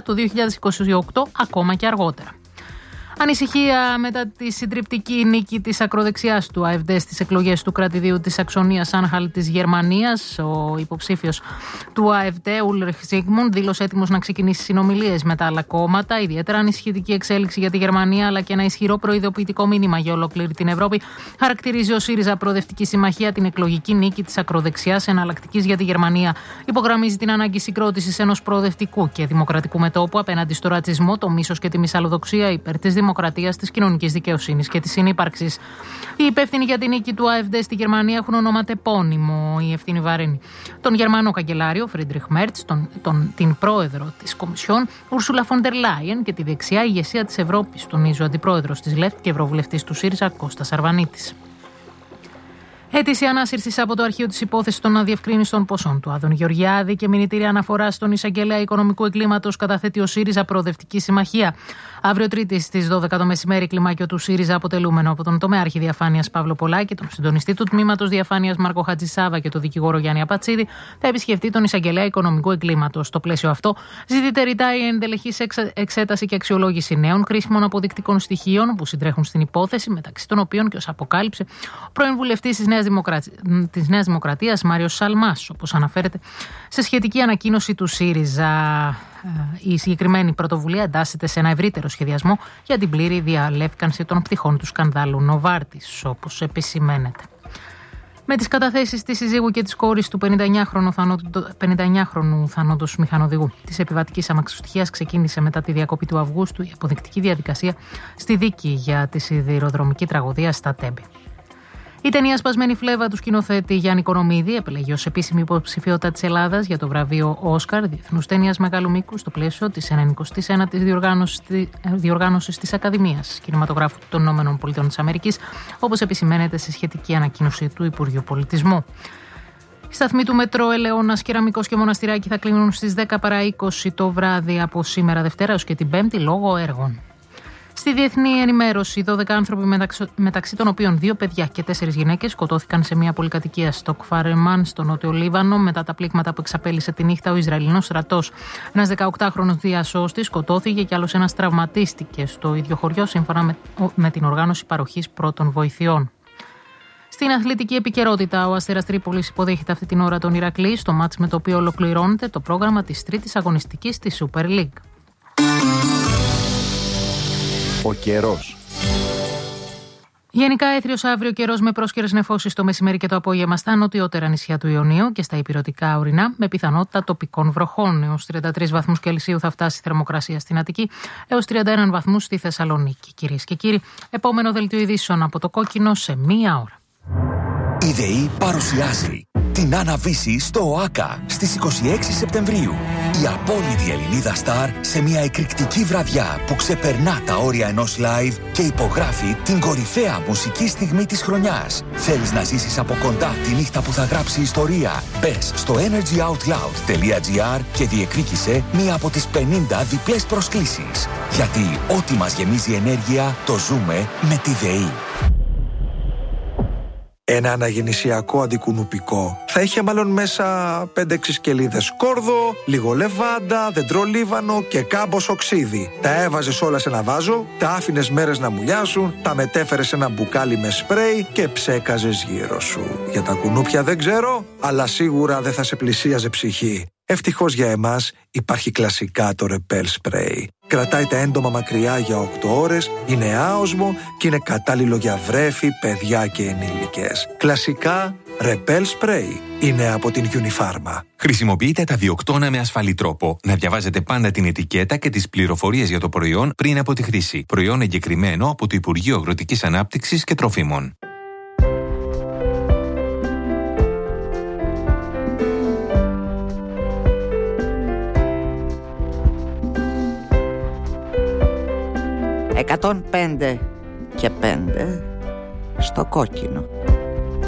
το 2028, ακόμα και αργότερα. Ανησυχία μετά τη συντριπτική νίκη της ακροδεξιάς του AfD στις εκλογές του κρατηδίου της Σαξονίας Άνχαλτ της Γερμανίας. Ο υποψήφιος του AfD, Ulrich Zygmunt, δήλωσε έτοιμος να ξεκινήσει συνομιλίες με τα άλλα κόμματα. Ιδιαίτερα ανησυχητική εξέλιξη για τη Γερμανία, αλλά και ένα ισχυρό προειδοποιητικό μήνυμα για ολόκληρη την Ευρώπη. Χαρακτηρίζει ο ΣΥΡΙΖΑ Προοδευτική Συμμαχία την εκλογική νίκη της ακροδεξιάς εναλλακτικής για τη Γερμανία. Υπογραμμίζει την ανάγκη συγκρότησης ενός προοδευτικού και δημοκρατικού μετώπου απέναντι στο ρατσισμό, το μίσος και τη μυσαλλοδοξία υπέρ της δημοκρατίας, της κοινωνικής δικαιοσύνης και της συνύπαρξης. Οι υπεύθυνοι για την νίκη του AfD στη Γερμανία έχουν ονοματεπώνυμο, η ευθύνη βαρύνει τον Γερμανό καγκελάριο Φρίντριχ Μέρτς, την πρόεδρο της Κομισιόν Ούρσουλα φον ντερ Λάιεν και τη δεξιά ηγεσία της Ευρώπης, τονίζει ο αντιπρόεδρος της ΛΕΦΤ και ευρωβουλευτής του ΣΥΡΙΖΑ Κώστας Αρβανίτης. Αίτηση ανάσυρσης από το αρχείο της υπόθεσης των αδιευκρίνιστων ποσών του Άδων Γεωργιάδη και μηνυτήρια αναφορά στον εισαγγελέα οικονομικού εγκλήματος καταθέτει ο ΣΥΡΙΖΑ Προοδευτική Συμμαχία. Αύριο Τρίτη στις 12 το μεσημέρι, κλιμάκιο του ΣΥΡΙΖΑ, αποτελούμενο από τον τομέαρχη διαφάνειας Παύλο Πολάκη, τον συντονιστή του τμήματος διαφάνειας Μάρκο Χατζησάβα και τον δικηγόρο Γιάννη Απατσίδη, θα επισκεφτεί τον εισαγγελέα οικονομικού εγκλήματος. Στο πλαίσιο αυτό, ζητείται ρητά η ενδελεχής εξέταση και αξιολόγηση νέων χρήσιμων αποδεικτικών στοιχείων που συντρέχουν στην υπόθεση, μεταξύ των οποίων και ως αποκάλυψε ο πρώην βουλευτής της Νέας Δημοκρατίας Μάριος Σαλμάς, όπως αναφέρεται σε σχετική ανακοίνωση του ΣΥΡΙΖΑ. Η συγκεκριμένη πρωτοβουλία εντάσσεται σε ένα ευρύτερο σχεδιασμό για την πλήρη διαλεύκανση των πτυχών του σκανδάλου Νοβάρτης, όπως επισημαίνεται. Με τις καταθέσεις της συζύγου και της κόρης του 59χρονου θανόντος μηχανοδηγού της επιβατικής αμαξοστοιχείας ξεκίνησε μετά τη διακοπή του Αυγούστου η αποδεικτική διαδικασία στη δίκη για τη σιδηροδρομική τραγωδία στα Τέμπη. Η ταινία «Σπασμένη φλέβα» του σκηνοθέτη Γιάννη Κορομίδη επελεγεί ως επίσημη υποψηφιότητα της Ελλάδας για το βραβείο Όσκαρ Διεθνούς Ταινίας Μεγάλου Μήκους στο πλαίσιο της 99ης διοργάνωσης της Ακαδημίας Κινηματογράφου των ΗΠΑ, όπως επισημαίνεται σε σχετική ανακοίνωση του Υπουργείου Πολιτισμού. Οι σταθμοί του Μετρό Ελαιώνας, Κεραμικός και Μοναστηράκι θα κλείνουν στις 10 παρά 20 το βράδυ από σήμερα Δευτέρα έως και την Πέμπτη λόγω έργων. Στη διεθνή ενημέρωση, 12 άνθρωποι, μεταξύ των οποίων 2 παιδιά και 4 γυναίκες, σκοτώθηκαν σε μια πολυκατοικία στο Κφαρεμάν, στο νότιο Λίβανο, μετά τα πλήγματα που εξαπέλυσε τη νύχτα ο Ισραηλινός στρατός. Ένας 18χρονος διασώστης σκοτώθηκε και άλλος ένας τραυματίστηκε στο ίδιο χωριό, σύμφωνα με την οργάνωση παροχής πρώτων βοηθειών. Στην αθλητική επικαιρότητα, ο Αστέρας Τρίπολης υποδέχεται αυτή την ώρα τον Ηρακλή, στο μάτς με το οποίο ολοκληρώνεται το πρόγραμμα της τρίτης αγωνιστικής της Super League. Ο καιρός. Γενικά έθριος αύριο καιρός με πρόσκαιρες νεφώσεις το μεσημέρι και το απόγευμα στα νοτιότερα νησιά του Ιωνίου και στα ηπειρωτικά ορεινά, με πιθανότητα τοπικών βροχών. Έως 33 βαθμούς Κελσίου θα φτάσει η θερμοκρασία στην Αττική, έως 31 βαθμούς στη Θεσσαλονίκη. Κυρίες και κύριοι, επόμενο δελτίο ειδήσεων από το Κόκκινο σε 1 ώρα. Η ΔΕΗ παρουσιάζει την Άννα Βύση στο ΟΑΚΑ στις 26 Σεπτεμβρίου. Η απόλυτη Ελληνίδα στάρ σε μια εκρηκτική βραδιά που ξεπερνά τα όρια ενός live και υπογράφει την κορυφαία μουσική στιγμή της χρονιάς. Θέλεις να ζήσεις από κοντά τη νύχτα που θα γράψει ιστορία? Μπες στο energyoutloud.gr και διεκδίκησε μία από τις 50 διπλές προσκλήσεις. Γιατί ό,τι μας γεμίζει ενέργεια το ζούμε με τη ΔΕΗ. Ένα αναγεννησιακό αντικουνουπικό θα είχε μάλλον μέσα 5-6 σκελίδες σκόρδο, λίγο λεβάντα, δεντρολίβανο και κάμπος οξύδι. Τα έβαζες όλα σε ένα βάζο, τα άφηνες μέρες να μουλιάσουν, τα μετέφερες σε ένα μπουκάλι με σπρέι και ψέκαζες γύρω σου. Για τα κουνούπια δεν ξέρω, αλλά σίγουρα δεν θα σε πλησίαζε ψυχή. Ευτυχώς για εμάς υπάρχει κλασικά το Repel Spray. Κρατάει τα έντομα μακριά για 8 ώρες, είναι άοσμο και είναι κατάλληλο για βρέφη, παιδιά και ενήλικες. Κλασικά Repel Spray είναι από την Unifarma. Χρησιμοποιείτε τα διοκτώνα με ασφαλή τρόπο. Να διαβάζετε πάντα την ετικέτα και τις πληροφορίες για το προϊόν πριν από τη χρήση. Προϊόν εγκεκριμένο από το Υπουργείο Αγροτικής Ανάπτυξης και Τροφίμων. «105 και 5 στο Κόκκινο».